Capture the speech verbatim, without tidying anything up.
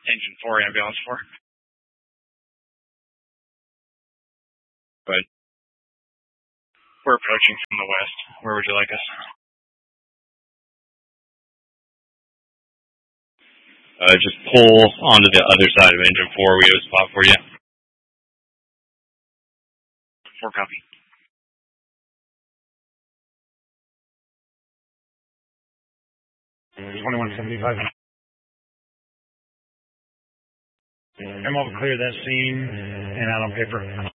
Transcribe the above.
Engine four, ambulance four. But we're approaching from the west. Where would you like us? Uh, just pull onto the other side of engine four. We have a spot for you. Four copy. twenty-one seventy-five. I'm over clear that scene and out on paper.